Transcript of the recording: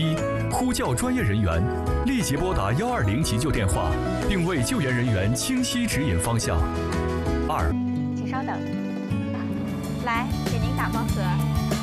一、呼叫专业人员，立即拨打120急救电话，并为救援人员清晰指引方向。2、 请稍等，来，给您打包盒。